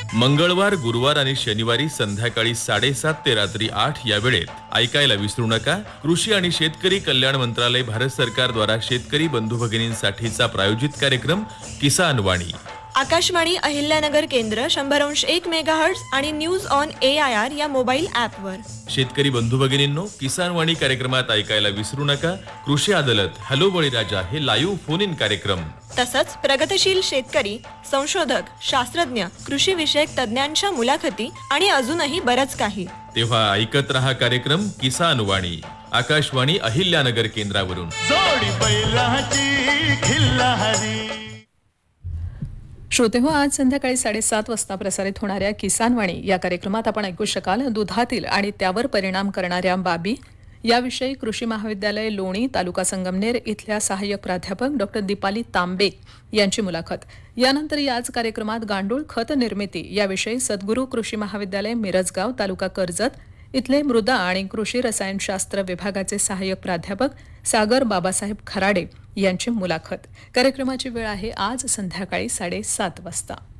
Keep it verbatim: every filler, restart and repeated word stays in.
मंगळवार, गुरुवार आणि शनिवारी संध्याकाळी साडेसात ते रात्री आठ या वेळेत ऐकायला विसरू नका. कृषी आणि शेतकरी कल्याण मंत्रालय, भारत सरकार द्वारा शेतकरी बंधू भगिनींसाठीचा प्रायोजित कार्यक्रम किसान वाणी. आकाशवाणी अहिल्यानगर केंद्र शंभर अंश एक मेगाहर्ट्ज आणि news on A I R या मोबाईल ॲपवर. शेतकरी बंधू भगिनींनो, किसान वाणी कार्यक्रमात ऐकायला विसरू नका कृषी अदालत, हॅलो बळीराजा हे लाईव्ह फोन इन कार्यक्रम. तसंच प्रगतशील शेतकरी, संशोधक, शास्त्रज्ञ, कृषी विषयक तज्ज्ञांच्या मुलाखती आणि अजूनही बरंच काही. तेव्हा ऐकत रहा कार्यक्रम किसान वाणी, आकाशवाणी अहिल्यानगर केंद्रावरून. जोडी बैलाची खिल्लारी. श्रोते हो, आज संध्याकाळी साडेसात वाजता प्रसारित होणाऱ्या किसान वाणी या कार्यक्रमात आपण ऐकू शकाल दुधातील आणि त्यावर परिणाम करणाऱ्या बाबी याविषयी कृषी महाविद्यालय लोणी, तालुका संगमनेर इथल्या सहाय्यक प्राध्यापक डॉक्टर दीपाली तांबे यांची मुलाखत. यानंतर याच कार्यक्रमात गांडूळ खत निर्मिती याविषयी सद्गुरू कृषी महाविद्यालय मिरजगाव, तालुका कर्जत इथले मृदा आणि कृषी रसायनशास्त्र विभागाचे सहाय्यक प्राध्यापक सागर बाबासाहेब खराडे यांची मुलाखत. कार्यक्रमाची वेळ आहे आज संध्याकाळी साडेसात वाजता.